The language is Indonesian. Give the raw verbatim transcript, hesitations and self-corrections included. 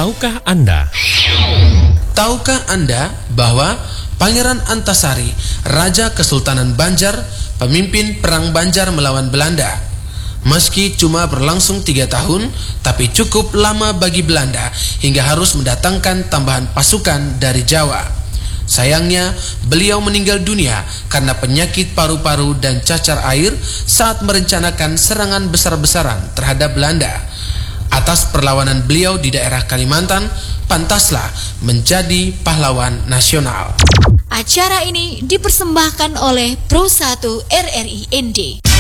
Tahukah Anda? Tahukah Anda bahwa Pangeran Antasari, Raja Kesultanan Banjar, pemimpin Perang Banjar melawan Belanda, meski cuma berlangsung tiga tahun, tapi cukup lama bagi Belanda hingga harus mendatangkan tambahan pasukan dari Jawa. Sayangnya, beliau meninggal dunia karena penyakit paru-paru dan cacar air saat merencanakan serangan besar-besaran terhadap Belanda. Atas perlawanan beliau di daerah Kalimantan, pantaslah menjadi pahlawan nasional. Acara ini dipersembahkan oleh Pro satu R R I N D.